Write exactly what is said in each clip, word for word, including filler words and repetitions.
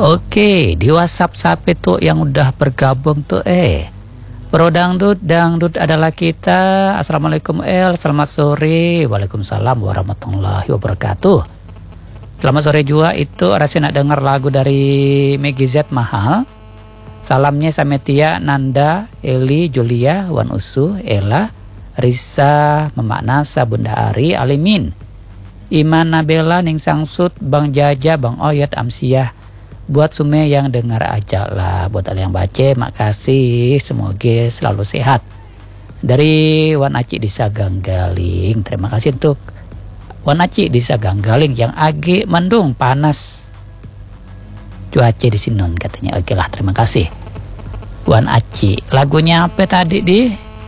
Oke, di WhatsApp siapa tuh yang udah bergabung tuh eh? Bro Dangdut, Dangdut adalah kita. Assalamualaikum El, selamat sore. Waalaikumsalam warahmatullahi wabarakatuh. Selamat sore juga, itu rasanya nak dengar lagu dari Megi Z Mahal. Salamnya Sametia, Nanda, Eli, Julia, Wan Usu, Ella, Risa, Mamak Nasa, Bunda Ari, Alimin, Iman Nabela, Ning Sangsut, Bang Jaja, Bang Oyat, Amsiah. Buat semua yang dengar aja lah, buat yang baca, makasih, semoga selalu sehat. Dari Wan Aci di Saganggaling, terima kasih untuk Wan Aci di Saganggaling yang agi mendung panas cuaca di Sinon katanya. Oke lah, terima kasih Wan Aci. Lagunya apa tadi di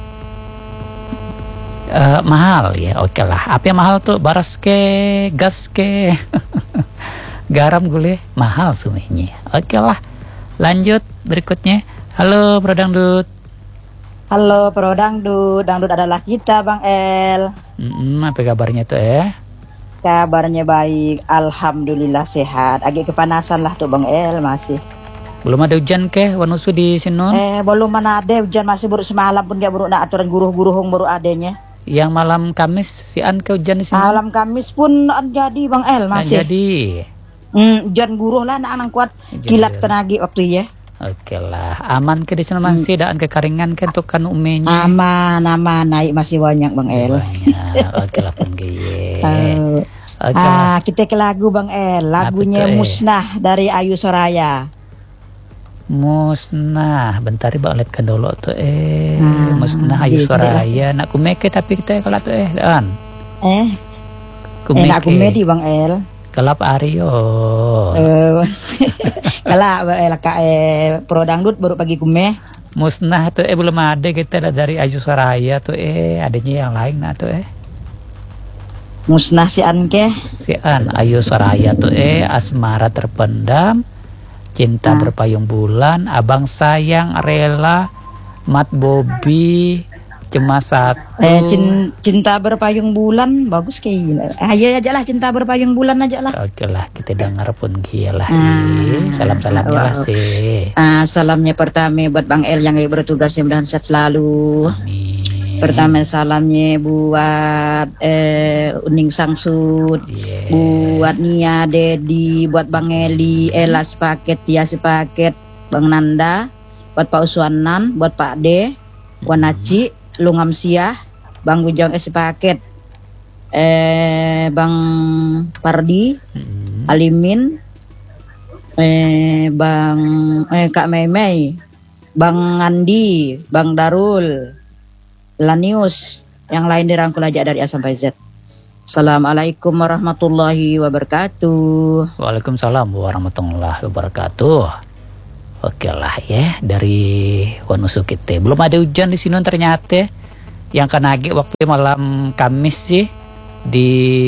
uh, mahal ya? Oke lah, apa yang mahal tuh? Baras ke, gas ke garam gule mahal semuanya. Oke lah, lanjut berikutnya. Halo Bro Dangdut. Halo Bro Dangdut, Dangdut adalah kita Bang El. Hmm, apa kabarnya tuh eh? Kabarnya baik, alhamdulillah sehat. Agak kepanasan lah tuh Bang El masih. Belum ada hujan ke Wanusu di Sinon? Eh belum mana ada hujan, masih baru semalam pun gak baru nak aturan guruh-guruhung baru adanya. Yang malam Kamis si an ke hujan di Sinon? Malam Kamis pun an jadi Bang El masih. An jadi. Hmm, hujan guruh lah anak kuat kilat penagi waktu ya. Oke lah, aman ke di sana masih daan kekaringan kan tuh kan umenya. Aman, aman, naik masih banyak Bang El. Banyak. Oke lah pun geye. Uh, Oke ah, kita ke lagu Bang El, lagunya itu, eh? Musnah dari Ayu Soraya. Musnah, bentar Bang lihat kan dulu tuh eh. Ah, Musnah Ayu iya, Soraya, nak kumeke tapi kita kalau tuh eh dan. Eh, Kumeke. eh nak komedi Bang El. Kelap Aryo. Uh, Kalau eh laka eh Pro Dangdut baru pagi kume. Musnah tuh eh belum ada kita dari Ayu Soraya tuh eh, adanya yang lain nah tuh eh. Musnah si Anke. Si An Ayu Soraya tuh eh, Asmara Terpendam, Cinta Ah. Berpayung Bulan, Abang Sayang, Rela, Mat Bobby, Cuma Satu. Eh cin, Cinta Berpayung Bulan bagus kayak. Eh, ayo aja lah Cinta Berpayung Bulan aja lah. Oke lah, kita dengar pun gila. Ah. Salam-salamnya lah sih. Ah, salamnya pertama buat Bang El yang bertugas mudah-mudahan sehat selalu. Amin. Pertama salamnya buat eh, Uning Sangsut, Yeah. buat Nia, Dedi, buat Bang Eli, Ella sepaket, Tia sepaket, Bang Nanda, buat Pak Uswanan, buat Pak D, Wan Aci, Lungam Siah, Bang Gujang es sepaket, eh, Bang Pardi, Hmm. Alimin, eh, Bang eh, Kak Mei, Bang Andi, Bang Darul, Lanius, yang lain dirangkul aja dari A sampai Z. Assalamualaikum warahmatullahi wabarakatuh. Waalaikumsalam warahmatullahi wabarakatuh. Oke lah ya, dari Wanusu kita belum ada hujan di sini ternyata. Yang kanagi waktu malam Kamis sih di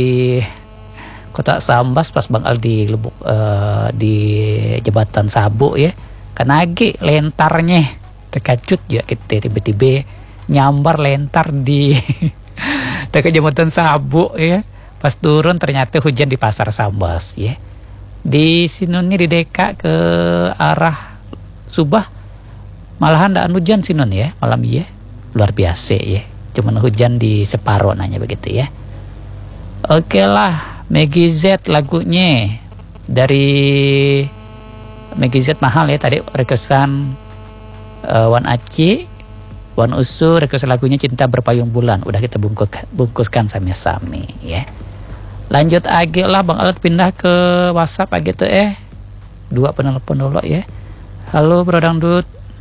Kota Sambas pas Bang Al di Lubuk uh, di Jembatan Sabu ya. Kanagi lentarnya terkejut ya kita tiba-tiba nyambar lentar di dekat Jembatan Sabu ya. Pas turun ternyata hujan di Pasar Sambas ya. Di sini di Deka ke arah Subah malahan ndak hujan Sinon ya malam ya, luar biasa ya, cuman hujan di separuh nanya begitu ya. Oke lah, Megi Z lagunya dari Megi Z Mahal ya tadi requestan uh, Wan Aci, Wan Usu request lagunya Cinta Berpayung Bulan, udah kita bungkus bungkuskan sami-sami ya. Lanjut agi lah Bang Alat pindah ke WhatsApp agi tuh eh dua penelpon dulu ya. Halo Bro Dangdut.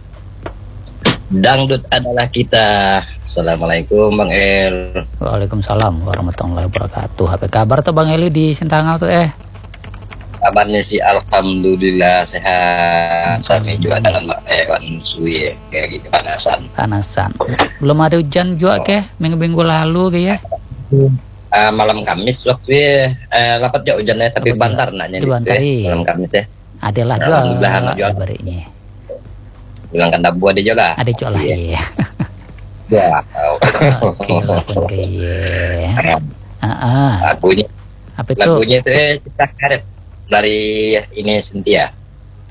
Dangdut adalah kita. Assalamualaikum Bang El. Waalaikumsalam warahmatullahi wabarakatuh. Apa kabar tuh Bang Eli di Sintangau tuh eh? Kabarnya sih alhamdulillah sehat. Kami juga dalam hewan suwi kayak gitu panasan. Panasan. Belum ada hujan juga ke minggu-minggu lalu ke ya? Uh, malam Kamis waktu uh, lapat ya hujannya tapi Oh, bantar nanya di bantar, gitu, ya. Malam Kamis ya. Adalah Ya, jual alhamdulillah, anak jual. bariknya. Bilang kan dabu ada juga. Ada jual lah ya. Ya. Oke lah pun kayak. Ah, ah. Lagunya Apa itu? lagunya itu eh, Cinta Karet dari ini Cynthia.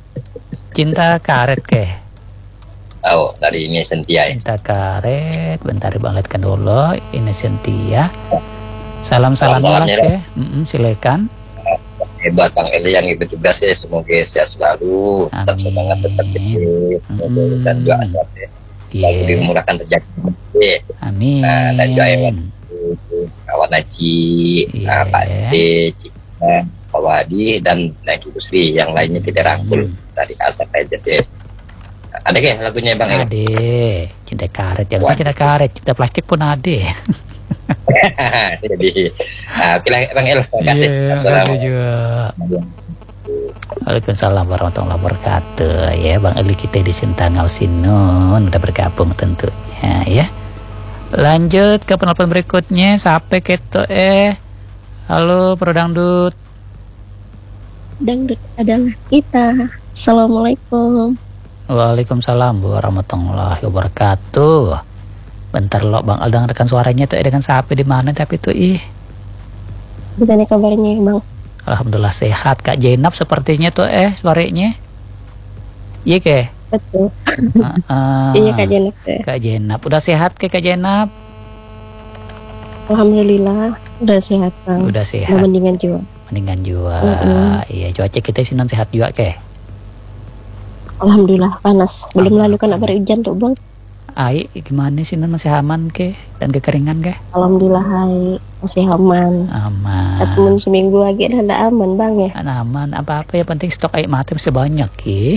Cinta karet ke. Oh, dari ini Sentia ya. Cinta karet. Bentar Bang lihatkan dulu. Ini Sentia. Salam-salam Salam-salam jelas ya. ya. Mm-mm, silakan. Hebat Bang Eli yang ikut tugas ya, semoga sehat selalu, tetap Amin. semangat, tetap kecil, Mm. dan doa sehat ya. Iya. Lalu dimurahkan rezeki. Ya. Amin. Nah, dan doa yang kawan Haji, Iya. nah, Pak Ade, Cina, Pak Wadi, dan Naik Industri, yang lainnya kita rangkul Hmm. dari A sampai Z ya. Ada ke lagunya Bang Eli? Ade, cinta karet. Jangan Waduh. cinta karet, cinta plastik pun ade. Jadi, nah, oke lah Bang El, terima kasih. Iya, makasih Assalamualaikum. juga. Waalaikumsalam warahmatullahi wabarakatuh. Ya, Bang Eli kita di Sintangau Sinun udah bergabung tentunya ya. Lanjut ke penelpon berikutnya. Sampai keto eh. Halo, Pro Dangdut. Dangdut adalah kita. Assalamualaikum. Waalaikumsalam warahmatullahi wabarakatuh. Bentar lo Bang Aldang rekan suaranya tuh eh, dengan siapa di mana tapi tuh ih. Gimana kabarnya Bang? Alhamdulillah sehat. Kak Jenab sepertinya tuh eh suaranya. Iya ke? Betul. Uh, Iya Kak Jenab teh. Kak Jenab udah sehat ke Kak Jenab? Alhamdulillah udah sehat Bang. Udah Udah sehat. mendingan juga. Mendingan juga. Mm-mm. Iya cuaca kita sih non sehat juga ke. Alhamdulillah panas. Belum lalu kena berhujan tuh Bang. Ai gimana sih non masih aman ke dan kekeringan ke? Alhamdulillah hai masih aman. Aman. Tapi seminggu lagi udah ada aman Bang ya. Aman apa-apa ya penting stok air mata masih banyak ki.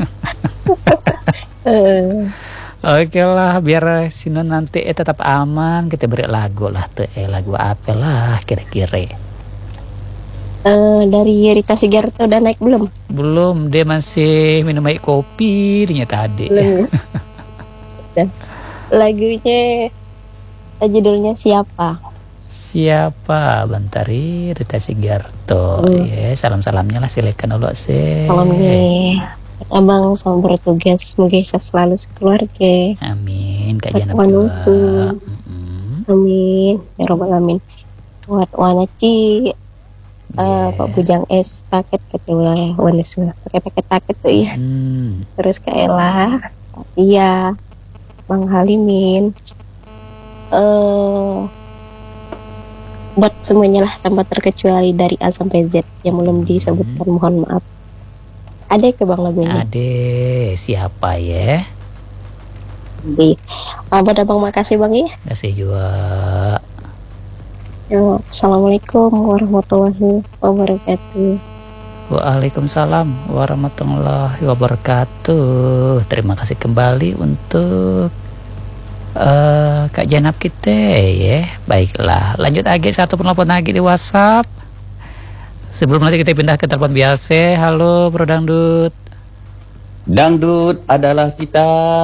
Eh, Oke lah biar Sinon nanti eh, tetap aman kita beri lagu lah tuh eh lagu apa lah kira-kira. eh, dari Rita Sigarto udah naik belum? Belum dia masih minum air kopi dia tadi. Belum. Udah. Lagunya eh, judulnya siapa? Siapa Bantari Rita Sigarto. Hmm. Ya salam-salamnya lah silakan dulu sih. Salam nih Abang sama bertugas semoga sehat selalu sekeluarga. Amin Kak Jana Wan juga. Usu. Mm-mm. Amin ya robbal alamin. Buat Wanaci eh Yeah. Pak Bujang es paket ketua Wanusu pakai paket paket tuh ya. Hmm. Terus Kak Ella, Kak Tia, Bang Halimin, eh buat semuanya lah tanpa terkecuali dari A sampai Z yang belum disebutkan mohon maaf. Ada ke Bang lagunya? Ade siapa ya? Jadi, Abang Abang makasih Bang ya. Kasih juga. Yo, Assalamualaikum warahmatullahi wabarakatuh. Waalaikumsalam warahmatullahi wabarakatuh. Terima kasih kembali untuk uh, Kak Janab kita ya. Baiklah, lanjut lagi satu penelpon lagi di WhatsApp. Sebelum nanti kita pindah ke telepon biasa. Halo Bro Dangdut. Dangdut adalah kita.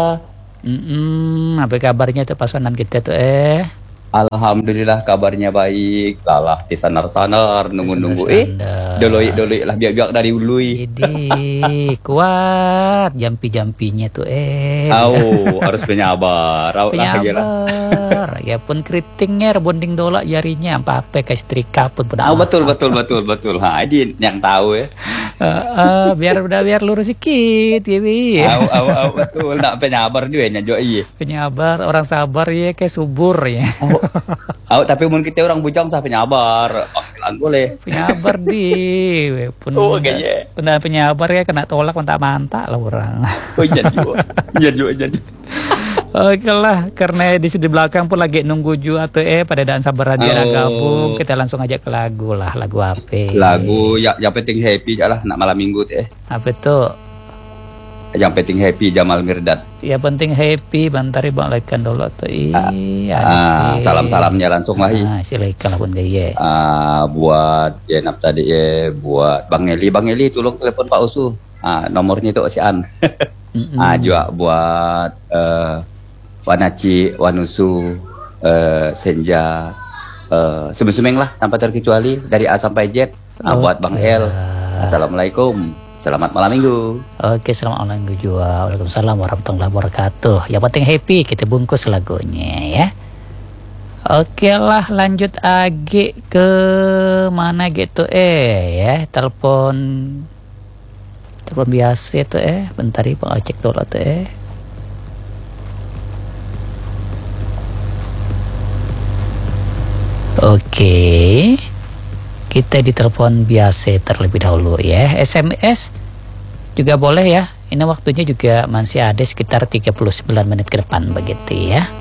Mm-mm, apa kabarnya tuh pasangan kita tuh eh? Alhamdulillah kabarnya baik. Lalah di sanar-sanar nunggu-nunggu eh. Doloik-doloik lah biak-biak dari ului. Jadi kuat jampi-jampinya tuh eh. Au, harus penyabar. Au lah aja lah. Penyabar. Ya pun keritingnya rebonding dolak jarinya apa-apa ke setrika pun pun. Oh, betul betul betul betul. Ha, ini yang tahu ya. Uh, uh, biar udah biar lurus sedikit ya bi. Au au au betul nak penyabar juga nyajo iya. Penyabar orang sabar ya kayak subur ya. Au, au tapi mun kita orang bujang sah penyabar. Oh, lan boleh. Penyabar di pun. Oh, kayaknya. Udah penyabar ya kena tolak mantap-mantap lah orang. Oh iya juga. Iya juga jadi. Oke lah, karena di di belakang pun lagi nunggu juga tuh eh pada daan sabar radio Oh. gabung, kita langsung aja ke lagu lah, lagu apa? Lagu ya yang penting happy aja lah nak malam minggu teh. Apa tuh? Yang penting happy Jamal Mirdad. Ya penting happy, bantari bang laikan dulu tuh. Iya. Ah, salam-salamnya langsung lah. Ah, silakan lah pun gaya. Ah, buat Jenab tadi ya, buat Bang Eli, Bang Eli tolong telepon Pak Usu. Ah, nomornya itu si An. Mm-mm. Ah, juga buat eh Wanaci, Wanusu, eh Senja, eh semeng-semeng lah tanpa terkecuali dari A sampai Z. Ah, buat Bang Oke. El. Assalamualaikum. Selamat malam minggu. Oke, selamat malam juga. Waalaikumsalam warahmatullahi wabarakatuh. Yang penting happy, kita bungkus lagunya ya. Oke lah, lanjut lagi ke mana gitu eh ya, telepon telepon biasa tuh eh bentar ya Bang cek dulu tuh eh. Oke, kita ditelepon biasa terlebih dahulu ya. S M S juga boleh ya. Ini waktunya juga masih ada sekitar tiga puluh sembilan menit ke depan begitu ya.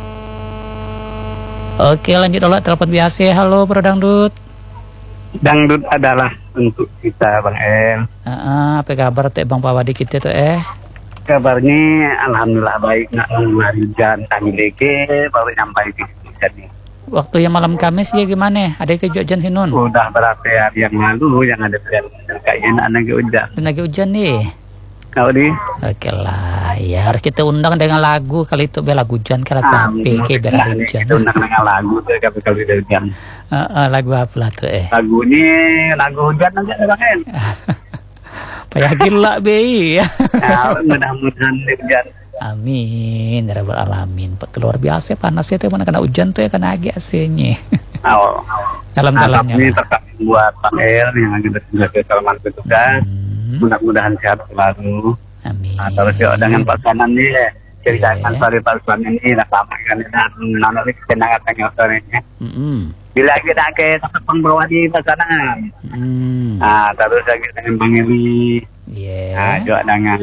Oke, lanjut dulu telepon biasa. Halo Bro Dangdut. Dangdut adalah untuk kita Bang El. Uh, apa kabar teh Bang Pawadi kita tuh eh? Kabarnya alhamdulillah baik, nggak mengalami hujan tadi lagi baru nyampai di sini. Waktu yang malam Kamis ya gimana? Ada kejadian sih Nun? Udah berapa hari yang lalu yang ada yang kayaknya anak hujan. Tenaga hujan nih. Kau di? Oke lah, ya harus kita undang dengan lagu kali itu bela hujan kalau apa ke biar ada hujan. Kita undang dengan lagu tuh kalau kalau ada hujan. Uh, uh, lagu apa lah tuh eh? Lagu ini lagu hujan aja Bang El. Payah gila be ya. Nah, mudah-mudahan hujan. Amin, ya Rabbal Alamin. Luar biasa panasnya tuh mana kena hujan tuh ya kena agak aslinya. Oh. Dalam-dalamnya. Ini tetap buat Bang El yang lagi bertugas di Kalimantan Petugas. Mudah-mudahan sehat selalu. Amin. Nah, terus ya dengan pasangan ini ceritakan Iya. sorry pasangan ini lah lama kan dan nana ini kenangan tengah sorenya. Mm-mm. Bila kita ke tempat pembawa di pasangan. Mm. Nah, terus lagi dengan Bang Eli. Iya. Nah, juga dengan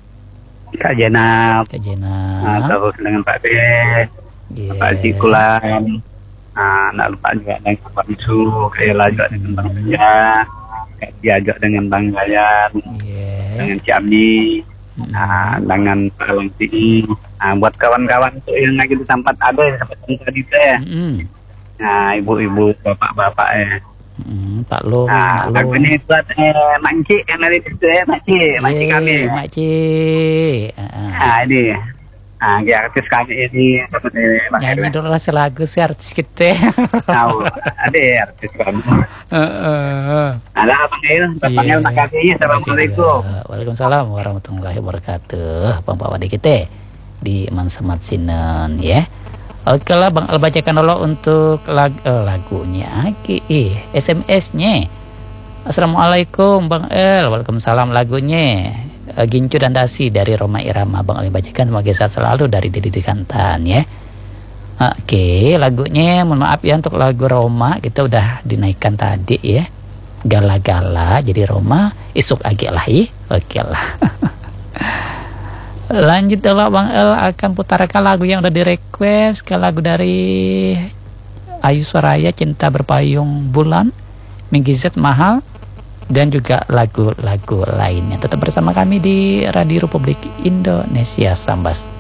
Kak Jenab. Kak Jenab. Nah, terus dengan Pak B, Iya. Pak Cikulan. Nah, nak lupa juga dengan Pak Misu, Kak Ella juga dengan Bang Senja, Kak Dia juga dengan Bang Gayan, Iya. dengan Ciamdi. Mm. Nah, dengan Pak Langti. Nah, buat kawan-kawan tuh yang lagi di tempat ada yang tempat tadi teh. Ya. Mm-mm. Nah, ibu-ibu, bapak-bapak ya. Mm, Pak Lo, Nah, Mak lagu Lo. ini buat eh, Makcik yang dari situ ya, Makcik, Makcik Yeay, kami. Makcik. Ah, Nah, ini. Nah, dia artis kami ini seperti Bang nyanyi Erwin. dulu lah selagu si artis kita. Tahu, ada ya artis kami. Heeh. Ada Bang El, Bang El, makasih. Assalamualaikum. Waalaikumsalam warahmatullahi wabarakatuh. Bang Pak Wadi kita di Mansemat Sinen ya. Oke lah Bang El bacakan dulu untuk lag, eh, lagunya Aki, eh, S M S-nya. Assalamualaikum Bang El. Waalaikumsalam lagunya. Eh, Gincu dan Dasi dari Roma Irama. Bang El bacakan semoga sehat selalu dari Didi Kantan ya. Oke, lagunya mohon maaf ya untuk lagu Roma kita udah dinaikkan tadi ya. Gala-gala jadi Roma isuk agi lah ya. Oke lah. Lanjut dulu Bang El akan putarkan lagu yang udah di request ke lagu dari Ayu Soraya Cinta Berpayung Bulan, Minggizet Mahal dan juga lagu-lagu lainnya. Tetap bersama kami di Radio Republik Indonesia Sambas.